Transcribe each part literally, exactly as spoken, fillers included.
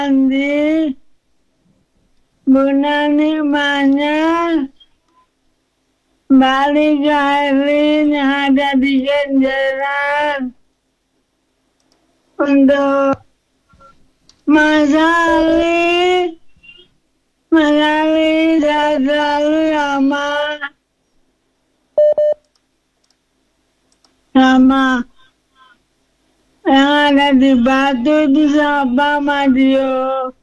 Andi, Bunda Nikmanya, Balik Kailin yang ada di Kenjeran, untuk Mas Ali, Mas Ali sehat selalu sama, sama yang ada di Batu itu siapa, Madio?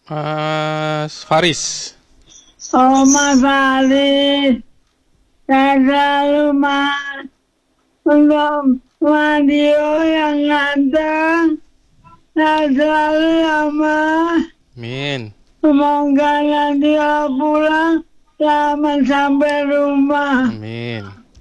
Mas Faris. Oh, Mas Faris, sehat selalu, Mas. Untuk Madio yang ganteng, sehat selalu ya, Mas. Amin. Semoga nanti kalau pulang selamat sampai rumah. Amin.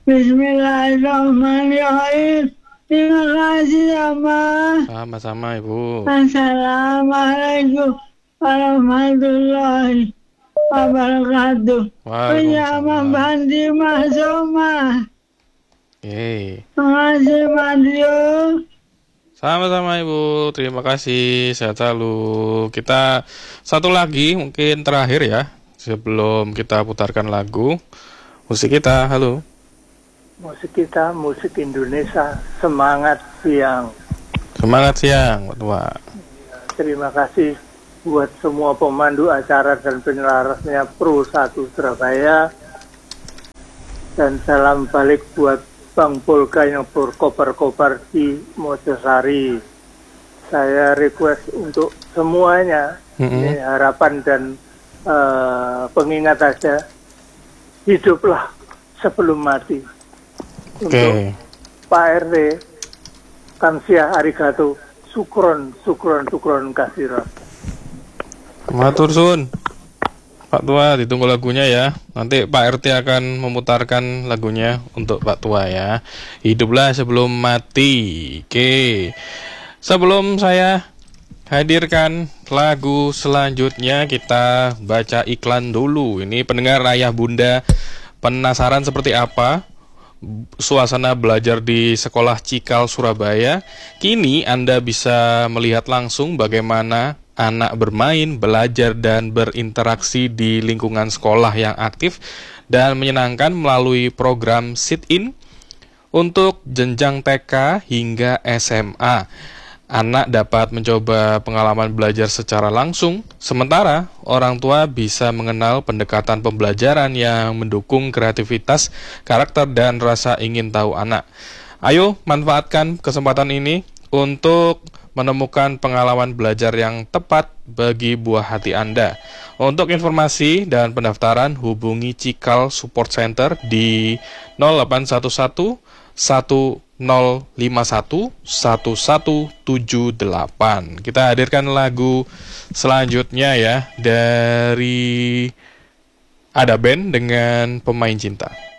Bismillahirrahmanirrahim. Terima kasih ya, Mas. Sama-sama, Ibu. Assalamualaikum warahmatullahi wabarakatuh. Penyama Waalaikumsalam. Bandi Mas Soma. Oke. Terima kasih, Madio. Sama-sama, Ibu. Terima kasih. Sehat selalu. Kita satu lagi mungkin terakhir ya, sebelum kita putarkan lagu musik kita. Halo. Musik kita, musik Indonesia, semangat siang. Semangat siang, Pak Tua. Terima kasih buat semua pemandu acara dan penyelarasnya Pro satu Surabaya. Dan salam balik buat Bang Polga yang berkobar-kobar di Mojosari. Saya request untuk semuanya, Mm-mm. ini harapan dan uh, pengingat aja, hiduplah sebelum mati. Oke. Untuk Pak R T, Kamsia Arigato, Sukron, Sukron, Sukron Kasira. Matur suwun. Pak Tua, ditunggu lagunya ya. Nanti Pak R T akan memutarkan lagunya untuk Pak Tua ya. Hiduplah sebelum mati. Oke. Sebelum saya hadirkan lagu selanjutnya, kita baca iklan dulu. Ini pendengar ayah bunda penasaran seperti apa suasana belajar di Sekolah Cikal Surabaya. Kini Anda bisa melihat langsung bagaimana anak bermain, belajar, dan berinteraksi di lingkungan sekolah yang aktif dan menyenangkan melalui program Sit-in untuk jenjang T K hingga S M A. Anak dapat mencoba pengalaman belajar secara langsung, sementara orang tua bisa mengenal pendekatan pembelajaran yang mendukung kreativitas, karakter, dan rasa ingin tahu anak. Ayo manfaatkan kesempatan ini untuk menemukan pengalaman belajar yang tepat bagi buah hati Anda. Untuk informasi dan pendaftaran hubungi Cikal Support Center di nol delapan satu satu satu nol lima satu satu satu tujuh delapan. Kita hadirkan lagu selanjutnya ya, dari Ada Band dengan Pemain Cinta.